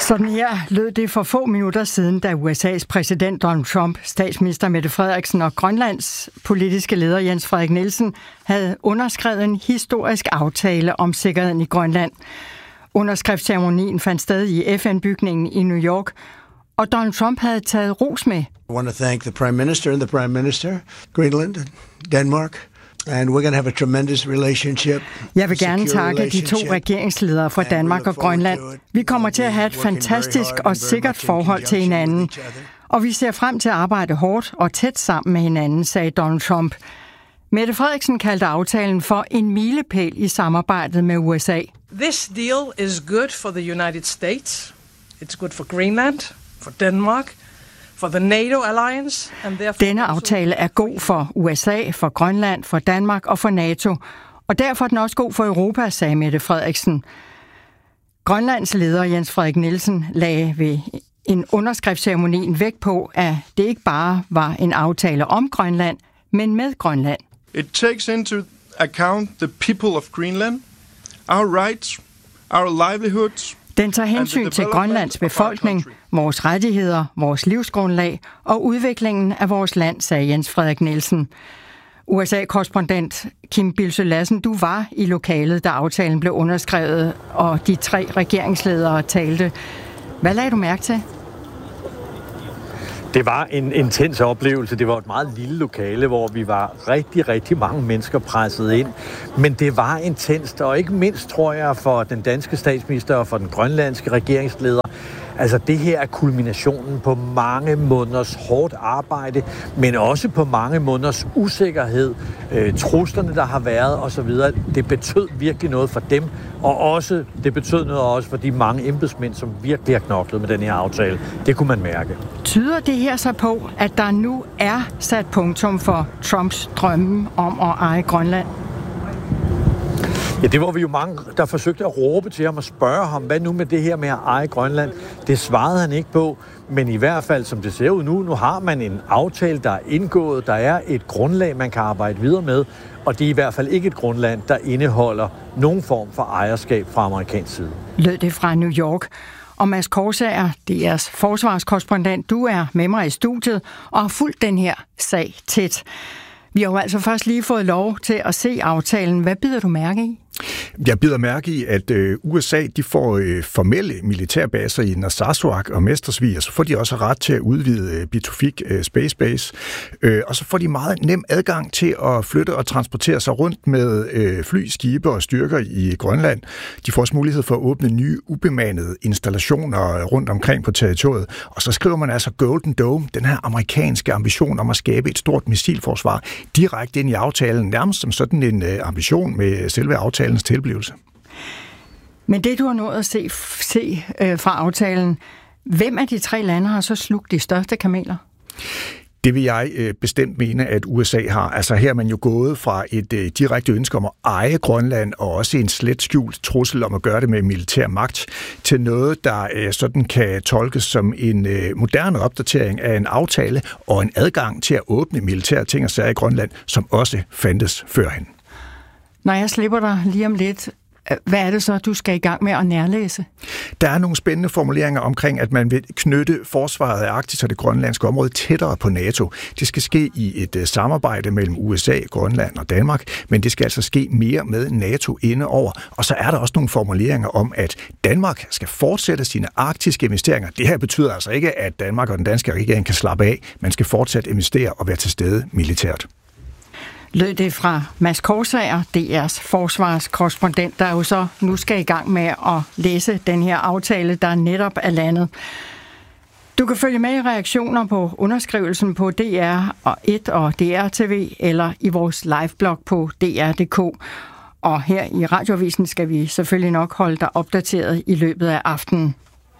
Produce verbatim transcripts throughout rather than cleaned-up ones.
Sådan her lød det for få minutter siden, da U S A's præsident Donald Trump, statsminister Mette Frederiksen og Grønlands politiske leder Jens Frederik Nielsen havde underskrevet en historisk aftale om sikkerheden i Grønland. Underskriftsceremonien fandt sted i F N-bygningen i New York, og Donald Trump havde taget ros med. I want to thank the Prime Minister and the Prime Minister, Greenland, Denmark. And we're going to have a tremendous relationship. Jeg vil gerne takke de to regeringsledere fra Danmark og Grønland. Vi kommer til at have et fantastisk og sikkert forhold til hinanden. Og vi ser frem til at arbejde hårdt og tæt sammen med hinanden, sagde Donald Trump. Mette Frederiksen kaldte aftalen for en milepæl i samarbejdet med U S A. This deal is good for the United States. It's good for Greenland, for Denmark. For the NATO alliance, and Denne aftale er god for U S A, for Grønland, for Danmark og for NATO. Og derfor er den også god for Europa, sagde Mette Frederiksen. Grønlands leder Jens Frederik Nielsen lagde ved en underskriftsceremoni en vægt på, at det ikke bare var en aftale om Grønland, men med Grønland. It takes into account the people of Greenland, our rights, our livelihoods. Den tager hensyn til Grønlands befolkning, vores rettigheder, vores livsgrundlag og udviklingen af vores land, sagde Jens Frederik Nielsen. U S A-korrespondent Kim Bildsøe Lassen, du var i lokalet, da aftalen blev underskrevet, og de tre regeringsledere talte. Hvad lagde du mærke til? Det var en intens oplevelse. Det var et meget lille lokale, hvor vi var rigtig, rigtig mange mennesker presset ind. Men det var intenst, og ikke mindst, tror jeg, for den danske statsminister og for den grønlandske regeringsleder. Altså, det her er kulminationen på mange måneders hårdt arbejde, men også på mange måneders usikkerhed, øh, truslerne, der har været osv. Det betød virkelig noget for dem, og også, det betød noget også for de mange embedsmænd, som virkelig har knoklet med den her aftale. Det kunne man mærke. Tyder det her så på, at der nu er sat punktum for Trumps drømme om at eje Grønland? Ja, det var vi jo mange, der forsøgte at råbe til ham og spørge ham, hvad nu med det her med at eje Grønland? Det svarede han ikke på, men i hvert fald, som det ser ud nu, nu har man en aftale, der er indgået, der er et grundlag, man kan arbejde videre med, og det er i hvert fald ikke et grundlag, der indeholder nogen form for ejerskab fra amerikansk side. Lød det fra New York. Og Mads Korsager, D R's forsvarskorrespondent, du er med mig i studiet og har fulgt den her sag tæt. Vi har jo altså først lige fået lov til at se aftalen. Hvad bider du mærke i? Jeg bider mærke i, at øh, U S A de får øh, formelle militærbaser i Narsarsuaq og Mestersvig, og så får de også ret til at udvide øh, Bitufik øh, Space Base. Øh, og så får de meget nem adgang til at flytte og transportere sig rundt med øh, fly, skibe og styrker i Grønland. De får også mulighed for at åbne nye ubemandede installationer rundt omkring på territoriet. Og så skriver man altså Golden Dome, den her amerikanske ambition om at skabe et stort missilforsvar, direkte ind i aftalen, nærmest som sådan en øh, ambition med selve aftalen. Tilblivelse. Men det, du har nået at se, se øh, fra aftalen, hvem af de tre lande har så slugt de største kameler? Det vil jeg øh, bestemt mene, at U S A har. Altså her er man jo gået fra et øh, direkte ønske om at eje Grønland, og også en slet skjult trussel om at gøre det med militær magt, til noget, der øh, sådan kan tolkes som en øh, moderne opdatering af en aftale og en adgang til at åbne militære ting og sager i Grønland, som også fandtes førhen. Når jeg slipper dig lige om lidt, hvad er det så, du skal i gang med at nærlæse? Der er nogle spændende formuleringer omkring, at man vil knytte forsvaret af Arktis og det grønlandske område tættere på NATO. Det skal ske i et uh, samarbejde mellem U S A, Grønland og Danmark, men det skal altså ske mere med NATO inde over. Og så er der også nogle formuleringer om, at Danmark skal fortsætte sine arktiske investeringer. Det her betyder altså ikke, at Danmark og den danske regering kan slappe af. Man skal fortsat investere og være til stede militært. Lød det fra Mads Korsager, D R's forsvarskorrespondent, der jo så nu skal i gang med at læse den her aftale, der netop er landet. Du kan følge med i reaktioner på underskrivelsen på D R et og D R T V eller i vores liveblog på D R punktum d k. Og her i Radioavisen skal vi selvfølgelig nok holde dig opdateret i løbet af aftenen.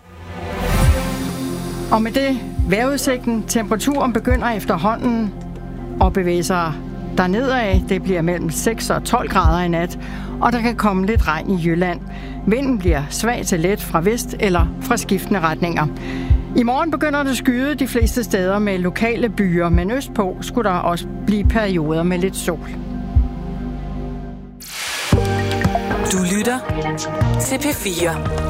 Og med det vejrudsigten, temperaturen begynder efterhånden at bevæge sig dernedad. Det bliver mellem seks og tolv grader i nat, og der kan komme lidt regn i Jylland. Vinden bliver svag til let fra vest eller fra skiftende retninger. I morgen begynder det at skyde de fleste steder med lokale byer, men østpå skulle der også blive perioder med lidt sol. Du lytter til P fire.